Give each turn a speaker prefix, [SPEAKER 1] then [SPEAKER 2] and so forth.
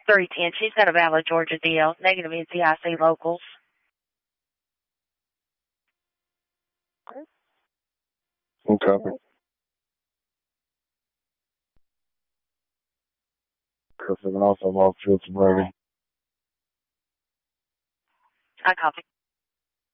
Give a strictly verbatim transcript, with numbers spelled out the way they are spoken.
[SPEAKER 1] three ten. She's got a valid Georgia D L, negative N C I C locals.
[SPEAKER 2] Full copy. Perfect. And also, I'm off field from ready.
[SPEAKER 1] I copy.